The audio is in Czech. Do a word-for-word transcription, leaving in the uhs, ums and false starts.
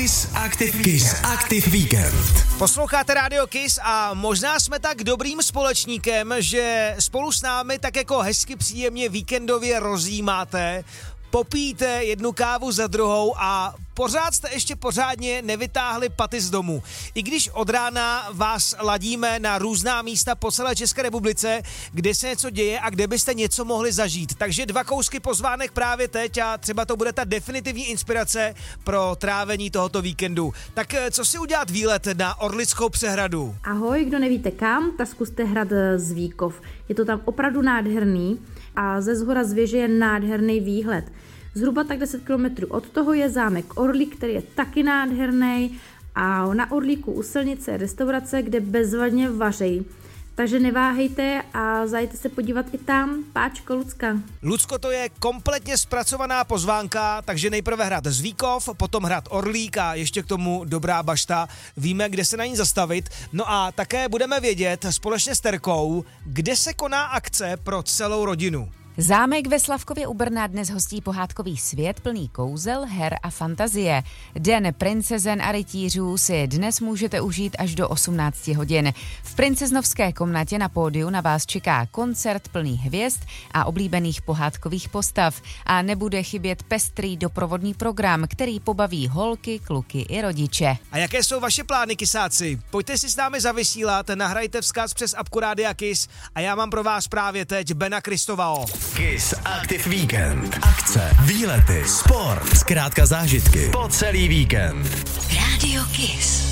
Kiss Active Kiss Active Weekend. Posloucháte Radio Kiss a možná jsme tak dobrým společníkem, že spolu s námi tak jako hezky příjemně víkendově rozjímáte, popíte jednu kávu za druhou a pořád jste ještě pořádně nevytáhli paty z domu. I když od rána vás ladíme na různá místa po celé České republice, kde se něco děje a kde byste něco mohli zažít. Takže dva kousky pozvánek právě teď a třeba to bude ta definitivní inspirace pro trávení tohoto víkendu. Tak co si udělat výlet na Orlickou přehradu? Ahoj, kdo nevíte kam, tak zkuste hrad Zvíkov. Je to tam opravdu nádherný a ze zhora z věže je nádherný výhled. Zhruba tak deset kilometrů od toho je zámek Orlík, který je taky nádherný a na Orlíku u silnice je restaurace, kde bezvadně vařejí. Takže neváhejte a zajďte se podívat i tam, Páčko, Lucka. Lucko, to je kompletně zpracovaná pozvánka, takže nejprve hrad Zvíkov, potom hrad Orlík a ještě k tomu dobrá bašta. Víme, kde se na ní zastavit. No a také budeme vědět společně s Terkou, kde se koná akce pro celou rodinu. Zámek ve Slavkově u Brna dnes hostí pohádkový svět plný kouzel, her a fantazie. Den princezen a rytířů si dnes můžete užít až do osmnáct hodin. V princeznovské komnatě na pódiu na vás čeká koncert plný hvězd a oblíbených pohádkových postav. A nebude chybět pestrý doprovodný program, který pobaví holky, kluky i rodiče. A jaké jsou vaše plány, kysáci? Pojďte si s námi zavysílat, nahrajte vzkaz přes apku Rádia Kiss a já mám pro vás právě teď Bena Kristovao. Kiss Active Weekend. Akce, výlety, sport, zkrátka zážitky po celý víkend. Radio Kiss.